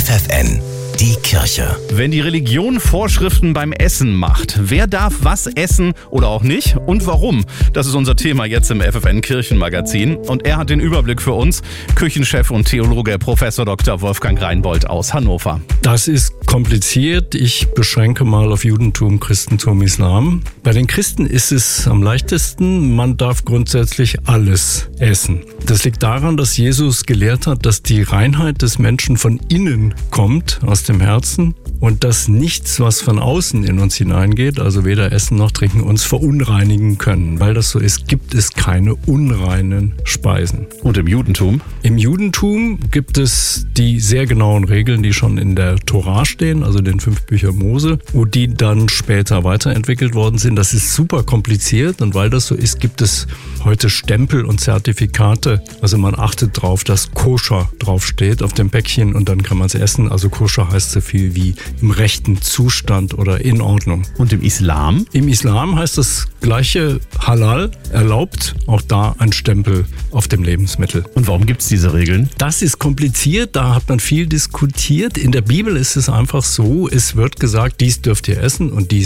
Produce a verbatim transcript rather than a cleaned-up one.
F F N, die Kirche. Wenn die Religion Vorschriften beim Essen macht, wer darf was essen oder auch nicht und warum? Das ist unser Thema jetzt im F F N Kirchenmagazin. Und er hat den Überblick für uns, Küchenchef und Theologe Professor Doktor Wolfgang Reinbold aus Hannover. Das ist kompliziert. Ich beschränke mal auf Judentum, Christentum, Islam. Bei den Christen ist es am leichtesten. Man darf grundsätzlich alles essen. Das liegt daran, dass Jesus gelehrt hat, dass die Reinheit des Menschen von innen kommt, aus dem Herzen, und dass nichts, was von außen in uns hineingeht, also weder Essen noch Trinken, uns verunreinigen können. Weil das so ist, gibt es keine unreinen Speisen. Und im Judentum? Im Judentum gibt es die sehr genauen Regeln, die schon in der Tora stehen, also den fünf Bücher Mose, wo die dann später weiterentwickelt worden sind. Das ist super kompliziert, und weil das so ist, gibt es heute Stempel und Zertifikate. Also man achtet darauf, dass Koscher draufsteht auf dem Päckchen, und dann kann man es essen. Also Koscher heißt so viel wie im rechten Zustand oder in Ordnung. Und im Islam? Im Islam heißt das gleiche Halal, erlaubt, auch da ein Stempel auf dem Lebensmittel. Und warum gibt es diese Regeln? Das ist kompliziert, da hat man viel diskutiert. In der Bibel ist es einfach so, es wird gesagt, dies dürft ihr essen und dies